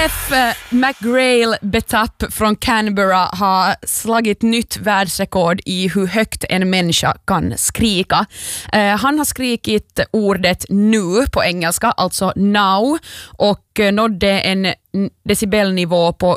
Joseph McGrail Betapp från Canberra har slagit nytt världsrekord i hur högt en människa kan skrika. Han har skrikit ordet nu på engelska, alltså now, och nådde en decibelnivå på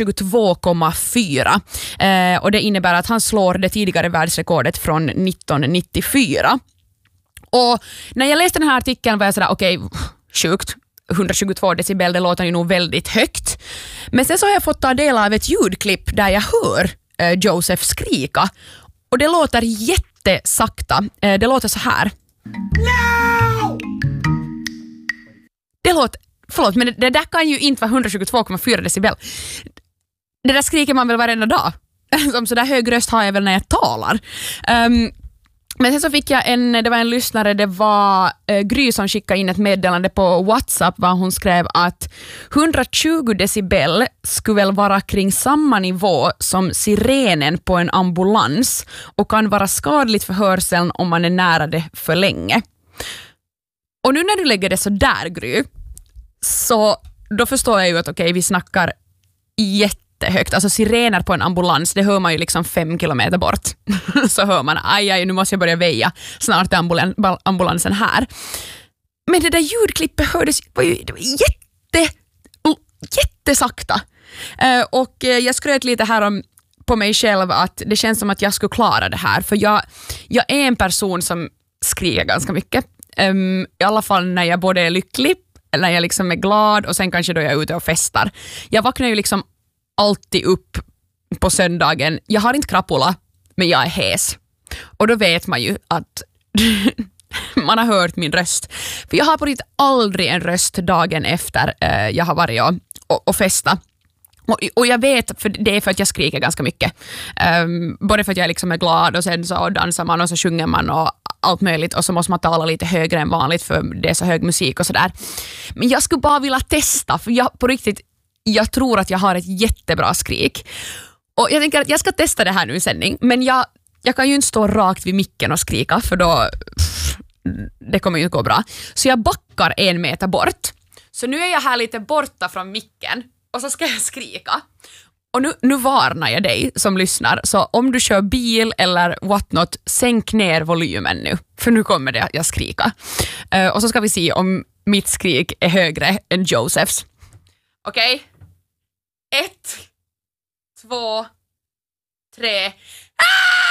122,4. Och det innebär att han slår det tidigare världsrekordet från 1994. Och när jag läste den här artikeln var jag sådär, okej, sjukt. 122 decibel, det låter ju nog väldigt högt. Men sen så har jag fått ta del av ett ljudklipp där jag hör Joseph skrika. Och det låter jättesakta. Det låter så här. No! Det låter, förlåt, men det där kan ju inte vara 122,4 decibel. Det där skriker man väl varenda dag. Som så där hög röst har jag väl när jag talar. Men sen så fick jag det var en lyssnare, det var Gry som skickade in ett meddelande på WhatsApp var hon skrev att 120 decibel skulle väl vara kring samma nivå som sirenen på en ambulans och kan vara skadligt för hörseln om man är nära det för länge. Och nu när du lägger det så där, Gry, så då förstår jag ju att okej, vi snackar jättehögt. Alltså sirener på en ambulans, det hör man ju liksom 5 kilometer bort. Så hör man, aj, nu måste jag börja väja. Snart är ambulansen här. Men det där ljudklippet hördes, det var jättesakta. Och jag skröt lite här på mig själv att det känns som att jag skulle klara det här. För jag är en person som skriker ganska mycket. I alla fall när jag både är lycklig, när jag liksom är glad och sen kanske då jag är ute och festar. Jag vaknar ju liksom alltid upp på söndagen. Jag har inte krapula, men jag är hes. Och då vet man ju att man har hört min röst. För jag har på riktigt aldrig en röst dagen efter jag har varit och festat. Och jag vet, för det är för att jag skriker ganska mycket. Både för att jag liksom är glad och sen så dansar man och så sjunger man och allt möjligt och så måste man tala lite högre än vanligt för det är så hög musik och sådär. Men jag skulle bara vilja testa, för jag på riktigt jag tror att jag har ett jättebra skrik. Och jag tänker att jag ska testa det här nu i sändning. Men jag kan ju inte stå rakt vid micken och skrika för då det kommer ju inte gå bra. Så jag backar 1 meter bort. Så nu är jag här lite borta från micken och så ska jag skrika. Och nu varnar jag dig som lyssnar. Så om du kör bil eller whatnot, sänk ner volymen nu. För nu kommer det att jag skrika. Och så ska vi se om mitt skrik är högre än Josephs. Okej? 1, 2, 3. Ah!